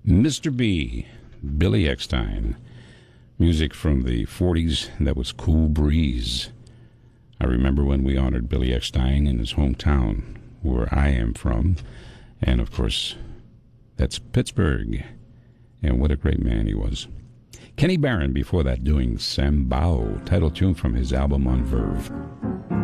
Mr. B, Billy Eckstine. Music from the 40s that was Cool Breeze. I remember when we honored Billy Eckstine in his hometown, where I am from. And, of course, that's Pittsburgh. And what a great man he was. Kenny Barron before that doing Sambao, title tune from his album on Verve.